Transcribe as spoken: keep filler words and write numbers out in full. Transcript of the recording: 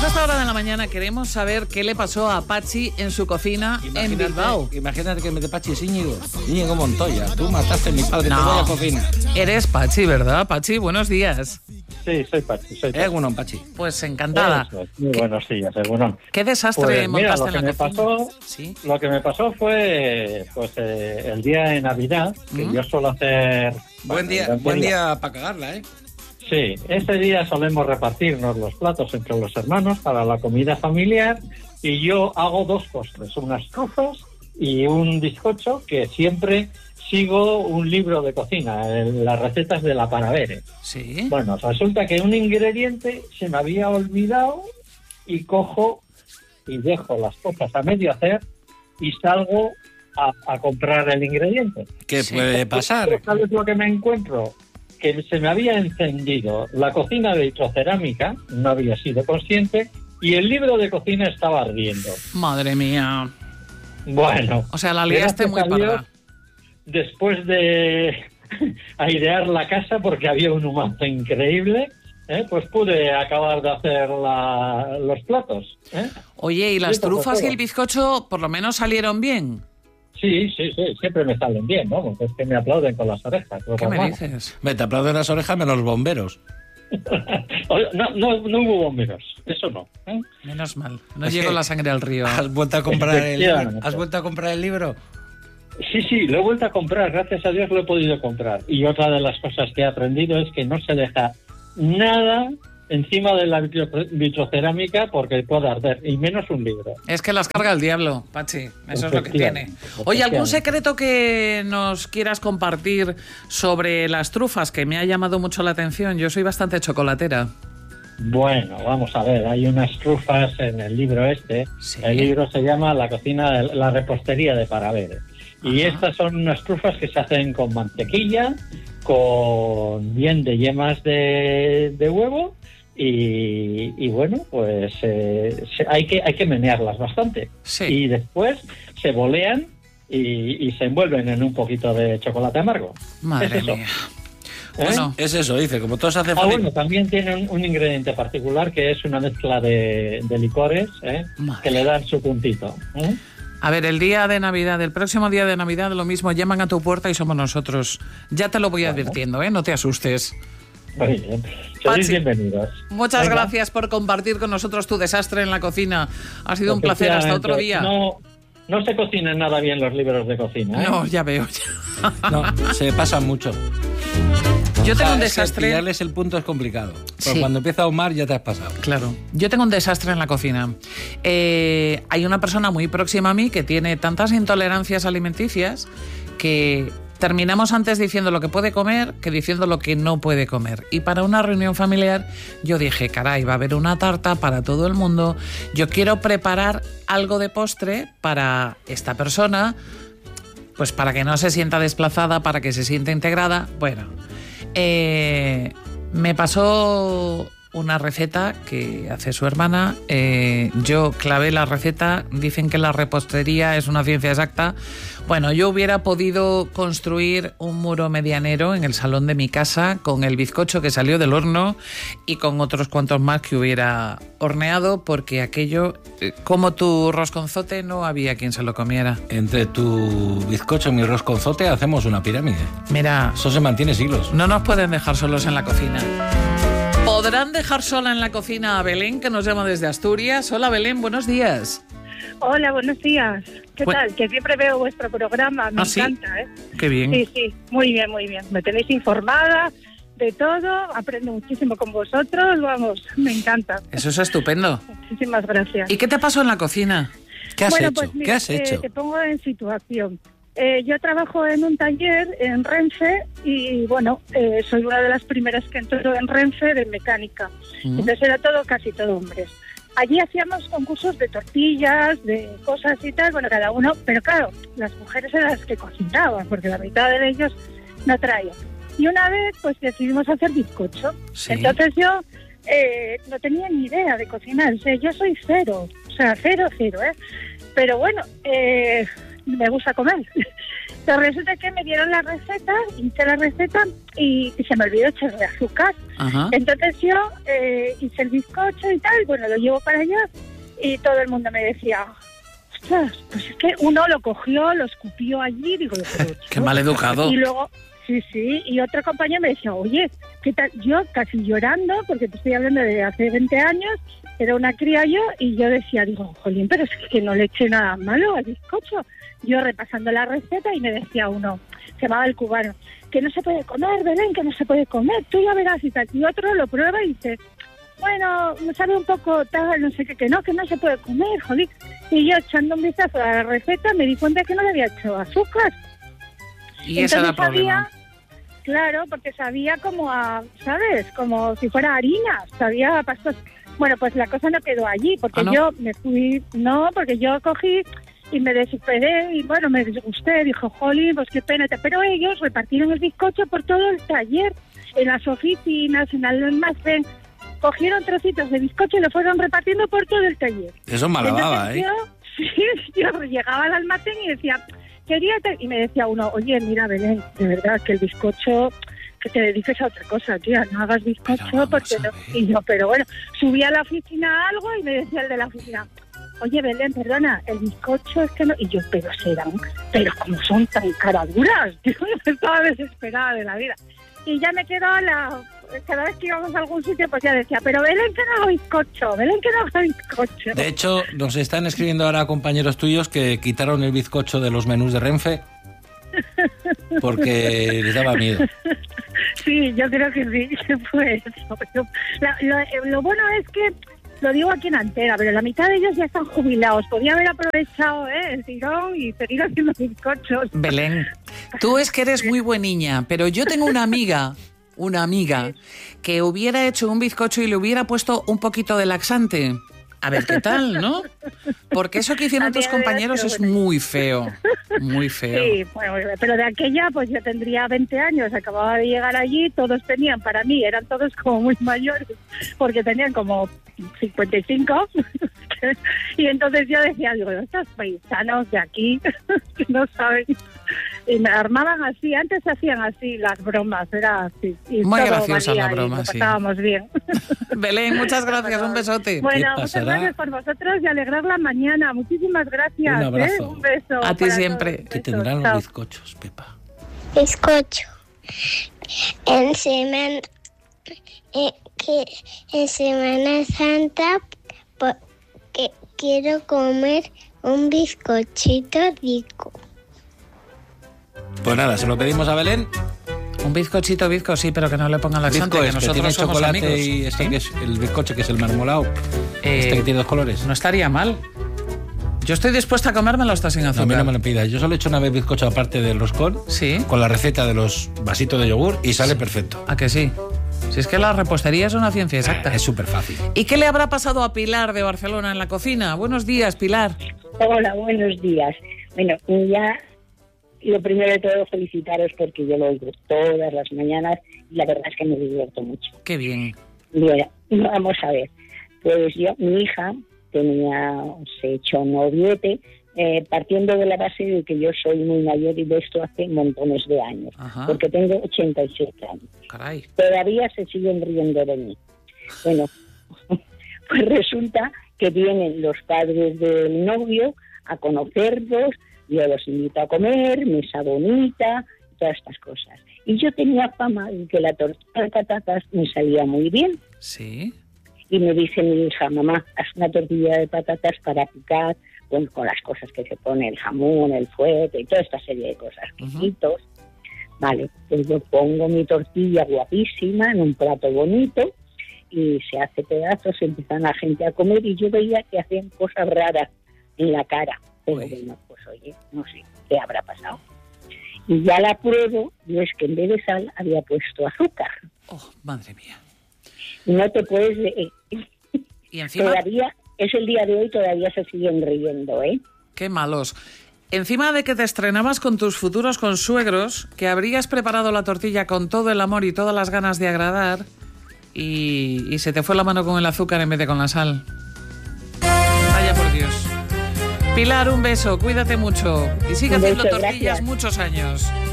esta hora de la mañana queremos saber qué le pasó a Pachi en su cocina Imagínate, en Bilbao. Imagínate que me de Pachi es Íñigo. Íñigo Montoya. Tú mataste a mi padre, No. te voy a cocina. Eres Pachi, ¿verdad? Pachi, buenos días. Sí, soy Pachi, soy Pachi. Eh, bueno, Pachi. Pues encantada. Eso es, muy ¿Qué, buenos días, eh, bueno. qué desastre Pues mira, montaste lo que en la me cocina? pasó, Sí. lo que me pasó fue pues eh, el día de Navidad, que ¿Mm? yo suelo hacer... Buen bueno, día, durante buen el- día para cagarla, ¿eh? Sí, ese día solemos repartirnos los platos entre los hermanos para la comida familiar y yo hago dos postres, unas trufas y un bizcocho que siempre sigo un libro de cocina, el- las recetas de la Panavere. Sí. Bueno, resulta que un ingrediente se me había olvidado y cojo y dejo las cosas a medio hacer y salgo a, a comprar el ingrediente. ¿Qué Sí. puede pasar? ¿Sabes lo que me encuentro? Que se me había encendido la cocina de vitrocerámica, no había sido consciente, y el libro de cocina estaba ardiendo. Madre mía. Bueno, O sea, la liaste gracias muy a Dios, parda. después de airear la casa porque había un humazo increíble, ¿eh? Pues pude acabar de hacer la- los platos. ¿eh? Oye, ¿y las Sí, por trufas y favor. el bizcocho por lo menos salieron bien? Sí, sí, sí, siempre me salen bien, ¿no? Es que me aplauden con las orejas. ¿Qué me dices? Me te aplauden las orejas menos los bomberos. Oye, no, no, no hubo bomberos, eso no. ¿eh? Menos mal. No Es llegó que- la sangre al río. ¿Has vuelto a comprar el libro? Efectivamente. ¿Has vuelto a comprar el libro? Sí, sí, lo he vuelto a comprar, gracias a Dios lo he podido comprar. Y otra de las cosas que he aprendido es que no se deja nada encima de la vitro- vitrocerámica porque puede arder, y menos un libro. Es que las carga el diablo, Pachi. Eso es lo que tiene. Efectivamente, Oye, ¿algún efectivamente. secreto que nos quieras compartir sobre las trufas que me ha llamado mucho la atención? Yo soy bastante chocolatera. Bueno, vamos a ver, hay unas trufas en el libro este. Sí. El libro se llama La cocina, de, la repostería de Panavere. Y Ajá. estas son unas trufas que se hacen con mantequilla, con bien de yemas de, de huevo y, y bueno, pues eh, se- hay que hay que menearlas bastante. Sí. Y después se bolean y, y se envuelven en un poquito de chocolate amargo. Madre Es eso. mía. ¿Eh? Bueno, Es eso, dice, como todos hacen Ah, fácil. bueno, también tiene un, un ingrediente particular que es una mezcla de, de licores ¿eh? Madre. que le dan su puntito. ¿eh? a ver, el día de Navidad, el próximo día de Navidad, lo mismo, llaman a tu puerta y somos nosotros. Ya te lo voy Bueno. advirtiendo, ¿eh? No te asustes. Muy bien. Pachi, Sois bienvenidos. Muchas Venga. gracias por compartir con nosotros tu desastre en la cocina. Ha sido un placer. Hasta otro día. No, no se cocinan nada bien los libros de cocina. ¿eh? No, ya veo. No, se pasan mucho. Yo tengo un O sea, es que desastre. pillarles el punto es complicado. Porque Sí. cuando empieza a ahumar ya te has pasado. Claro. Yo tengo un desastre en la cocina. Eh, hay una persona muy próxima a mí que tiene tantas intolerancias alimenticias que terminamos antes diciendo lo que puede comer que diciendo lo que no puede comer. Y para una reunión familiar yo dije, caray, va a haber una tarta para todo el mundo. Yo quiero preparar algo de postre para esta persona, pues para que no se sienta desplazada, para que se sienta integrada. Bueno, eh, me pasó una receta que hace su hermana. Eh, yo clavé la receta. Dicen que la repostería es una ciencia exacta. Bueno, yo hubiera podido construir un muro medianero en el salón de mi casa con el bizcocho que salió del horno y con otros cuantos más que hubiera horneado, porque aquello, eh, como tu rosconzote, no había quien se lo comiera. Entre tu bizcocho y mi rosconzote hacemos una pirámide. Mira, Eso se mantiene siglos. no nos pueden dejar solos en la cocina. ¿Podrán dejar sola en la cocina a Belén, que nos llama desde Asturias? Hola, Belén, buenos días. Hola, buenos días. ¿Qué Bu- tal? Que siempre veo vuestro programa, me ¿Ah, sí? encanta, ¿eh? Qué bien. Sí, sí, muy bien, muy bien. Me tenéis informada de todo, aprendo muchísimo con vosotros, vamos, me encanta. Eso es estupendo. Muchísimas gracias. ¿Y qué te pasó en la cocina? ¿Qué has bueno, hecho? pues mira, ¿Qué has eh, hecho? te pongo en situación. Eh, yo trabajo en un taller en Renfe y, bueno, eh, soy una de las primeras que entró en Renfe de mecánica. Mm. Entonces era todo, casi todo hombres. Allí hacíamos concursos de tortillas, de cosas y tal, bueno, cada uno, pero claro, las mujeres eran las que cocinaban, porque la mitad de ellos no traían. Y una vez, pues decidimos hacer bizcocho. Sí. Entonces yo eh, no tenía ni idea de cocinar, o sea, yo soy cero, o sea, cero, cero, ¿eh? Pero bueno, eh, me gusta comer. Entonces resulta que me dieron la receta, hice la receta y, y se me olvidó echarle azúcar. Ajá. Entonces yo eh, hice el bizcocho y tal, bueno, lo llevo para allá y todo el mundo me decía, ostras, pues es que uno lo cogió, lo escupió allí, digo, pero, Qué mal educado. Y luego, sí, sí, y otro compañero me decía, oye, ¿qué tal? Yo casi llorando, porque te estoy hablando de hace veinte años, era una cría yo, y yo decía, digo, jolín, pero es que no le eché nada malo al bizcocho. Yo repasando la receta y me decía uno, se llamaba el cubano, que no se puede comer, Belén, que no se puede comer, tú ya verás y tal. Y otro lo prueba y dice, bueno, me sabe un poco tal, no sé qué, que no, que no se puede comer, jolín. Y yo echando un vistazo a la receta me di cuenta que no le había hecho azúcar. Y ese era el problema. Claro, porque sabía como a, ¿sabes? Como si fuera harina, sabía a pastos. Bueno, pues la cosa no quedó allí, porque ¿Ah, no? yo me fui, no, porque yo cogí y me desesperé y bueno, me disgusté, dijo, jolín, pues qué pena. Pero ellos repartieron el bizcocho por todo el taller, en las oficinas, en el almacén. Cogieron trocitos de bizcocho y lo fueron repartiendo por todo el taller. Eso es mala baba, ¿eh? Yo, sí, yo llegaba al almacén y decía, quería... Y me decía uno, oye, mira, Belén, de verdad, que el bizcocho... que te dediques a otra cosa, tía, no hagas bizcocho porque no... Y yo, pero bueno, subí a la oficina algo y me decía el de la oficina, oye, Belén, perdona, el bizcocho es que no... Y yo, pero serán, pero como son tan caraduras, yo estaba desesperada de la vida. Y ya me quedó la... Cada vez que íbamos a algún sitio, pues ya decía, pero Belén, que no haga bizcocho, Belén, que no haga bizcocho. De hecho, nos están escribiendo ahora compañeros tuyos que quitaron el bizcocho de los menús de Renfe porque les daba miedo. Sí, yo creo que sí, que fue eso. Pero la, lo, lo bueno es que, lo digo aquí en antena, pero la mitad de ellos ya están jubilados. Podía haber aprovechado ¿eh? el tirón y seguir haciendo bizcochos. Belén, tú es que eres muy buena niña, pero yo tengo una amiga, una amiga, que hubiera hecho un bizcocho y le hubiera puesto un poquito de laxante. A ver qué tal, ¿no? Porque eso que hicieron tus compañeros es muy feo, muy feo. Sí, bueno, pero de aquella pues yo tendría veinte años, acababa de llegar allí, todos tenían, para mí, eran todos como muy mayores, porque tenían como cincuenta y cinco, y entonces yo decía, digo, estos paisanos de aquí, que no saben, y me armaban así, antes hacían así las bromas, era así. Y muy todo graciosa la valía broma, y sí. Pasábamos bien. Belén, muchas gracias, un besote. Bueno, muchas gracias por vosotros y alegrar la mañana. Muchísimas gracias. Un abrazo. ¿eh? Un beso. A ti para siempre. todos. ¿Qué Besos. tendrán Chao. los bizcochos, Pepa? Bizcocho. En Semana, eh, que en Semana Santa porque quiero comer un bizcochito rico. Pues nada, se lo pedimos a Belén. Un bizcochito, bizco, sí, pero que no le pongan laxante, Bizco que es que nosotros tiene somos chocolate amigos. y este ¿Eh? que es el bizcocho que es el marmolado. Eh, este que tiene dos colores. No estaría mal. Yo estoy dispuesta a comérmelo hasta sin No, azúcar. a mí no me lo pidas. Yo solo he hecho una vez bizcocho aparte del roscón, Sí. con la receta de los vasitos de yogur y sale perfecto. ¿A que sí? Si es que la repostería es una ciencia exacta. Es súper fácil. ¿Y qué le habrá pasado a Pilar de Barcelona en la cocina? Buenos días, Pilar. Hola, buenos días. Bueno, ya lo primero de todo felicitaros porque yo lo oigo todas las mañanas y la verdad es que me divierto mucho. Qué bien. Bien, vamos a ver. Pues yo, mi hija tenía, se hecho noviete, eh, partiendo de la base de que yo soy muy mayor y de esto hace montones de años, Ajá. porque tengo ochenta y siete años. Caray. Todavía se siguen riendo de mí. Bueno, pues resulta que vienen los padres del novio a conocerlos, yo los invito a comer, mesa bonita, todas estas cosas. Y yo tenía fama de que la tortilla de patatas me salía muy bien. Sí. Y me dice mi hija, mamá, haz una tortilla de patatas para picar, bueno, con las cosas que se pone, el jamón, el fuete y toda esta serie de cosas, quesitos. Vale, pues yo pongo mi tortilla guapísima en un plato bonito y se hace pedazos, empiezan la gente a comer y yo veía que hacían cosas raras en la cara. Pero Uy. bueno, pues oye, no sé qué habrá pasado. Y ya la pruebo y es que en vez de sal había puesto azúcar. Oh, madre mía. Y no te puedes... Eh, Y encima, todavía, es el día de hoy, todavía se siguen riendo, ¿eh? qué malos. Encima de que te estrenabas con tus futuros consuegros, que habrías preparado la tortilla con todo el amor y todas las ganas de agradar, y, y se te fue la mano con el azúcar en vez de con la sal. Vaya por Dios. Pilar, un beso, cuídate mucho y sigue Un haciendo beso, tortillas gracias. muchos años.